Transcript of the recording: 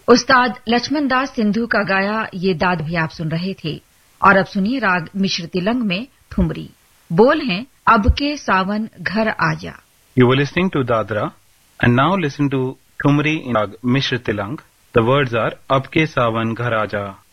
उस्ताद लक्ष्मण दास सिंधु का गाया ये दाद भी आप सुन रहे थे। और अब सुनिए राग मिश्र तिलंग में ठुमरी। बोल हैं अब के सावन घर आजा। You were listening to Dadra and now listen to Thumri in Rag Mishra Tilang. The words are Ab ke Sawan Ghar Aaja.